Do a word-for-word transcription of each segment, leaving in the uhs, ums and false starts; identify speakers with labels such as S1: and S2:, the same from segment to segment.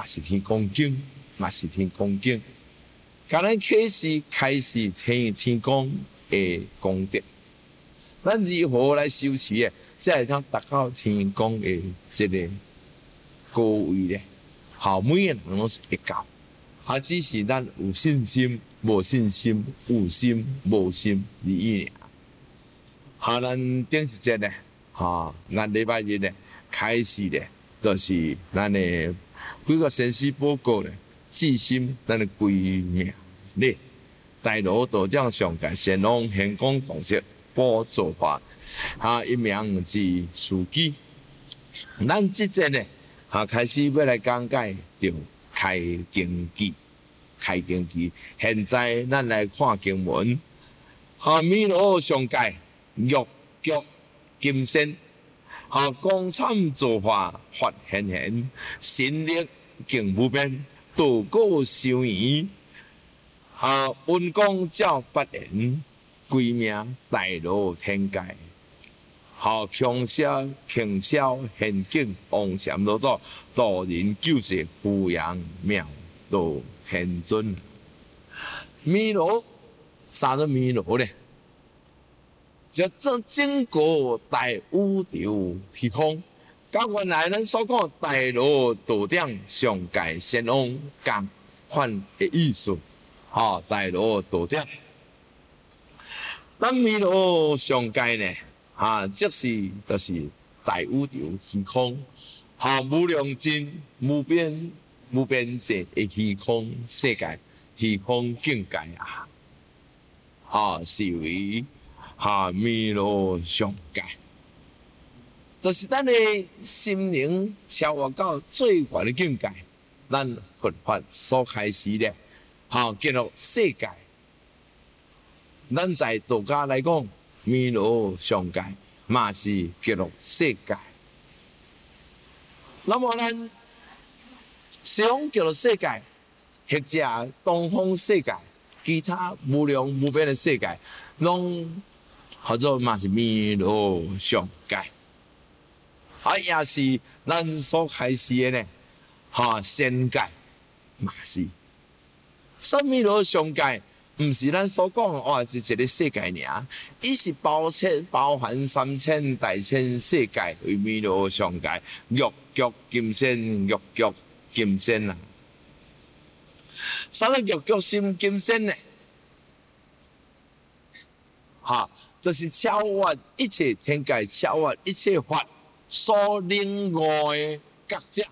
S1: 嘛是天公敬，嘛是天公敬。甲咱开始开始天天公的功德，咱如何来修持诶？才会通达到天公的这个高位咧？好，每个人拢是会到，啊，只是咱有信心、无信心、有心无心而已尔。好，咱顶一节咧，哈，咱礼拜日咧开始咧，就是咱的几个先师报告咧，至心咱的归命咧，大罗道长上界乾隆显光同志宝座法，哈，一名之书记。咱即节咧，哈，开始要来讲解着开经记，开经记。现在咱来看经文，哈，弥罗上界。玉局金身，下光参造化发现现，神力境无边，道果修圆，下温光照八言，归命大罗天界，下强下强销现境王禅老祖，道人救世富阳妙道天尊。弥罗，啥叫弥罗咧？就这整个大宇宙虚空，甲原来咱所讲大罗道长上界先王共款的意思，吼、哦，大罗道长，咱弥罗上界呢，哈、啊，即是就是大宇宙虚空，哈、啊，无量尽、无边、无边际的虚空世界、虚空境界啊，哈、啊，是为。下弥罗上界，就是咱的心灵超越到最高的境界，咱佛法所开始的，哈，进入世界。咱在道家来讲，弥罗上界嘛是进入世界。那么咱想进入世界，或者东方世界，其他无量无边的世界，拢。或者嘛是弥罗上界，啊也是咱所开始的呢，哈仙界嘛是。所以弥罗上界，毋是咱所讲哇，是一个世界尔，伊是包千包含三千大千世界为弥罗上界，玉局金身，玉局金身啦。啥叫玉局心金身呢？哈。就是超越一切天界，超越一切法所领悟的觉者，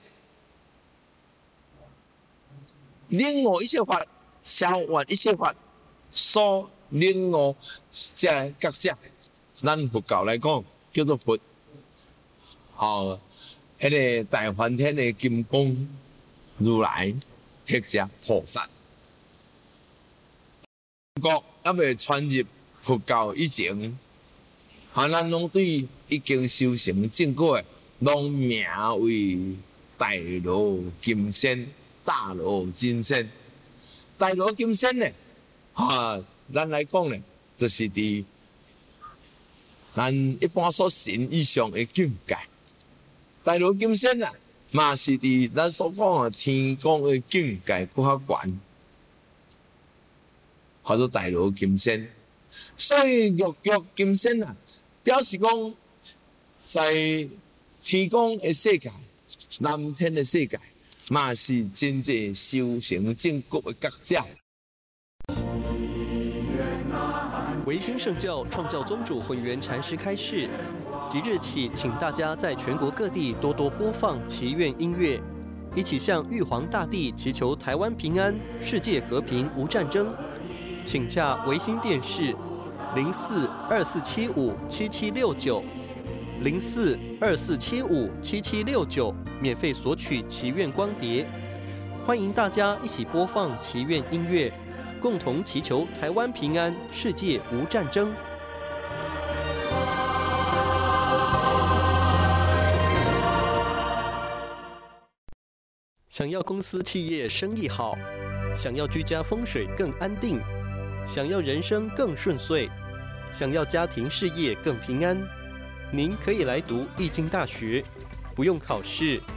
S1: 领悟一切法，超越一切法所领悟这觉者，咱佛教来讲叫做佛。哦，迄、那个大梵天的金刚如来，或者菩萨，国还未传入。佛教以前，哈，咱拢对已经修成正果诶，拢名为大罗金身、大罗金身。大罗金身呢，哈，咱来讲呢，就是伫咱一般所信以上的境界。大罗金身啊，嘛是伫咱所讲诶天公的境界搁较悬，叫做大罗金身。所以玉局金身啊，表示讲在天公的世界、南天的世界，嘛是真正修行正果的觉者。
S2: 维新圣教创教宗主混元禅师开示，即日起，请大家在全国各地多多播放祈愿音乐，一起向玉皇大帝祈求台湾平安、世界和平、无战争。请洽维新电视零四二四七五七七六九零四二四七五七七六九，免费索取祈愿光碟。欢迎大家一起播放祈愿音乐，共同祈求台湾平安、世界无战争。想要公司企业生意好，想要居家风水更安定，想要人生更顺遂，想要家庭事业更平安，您可以来读易经大学，不用考试，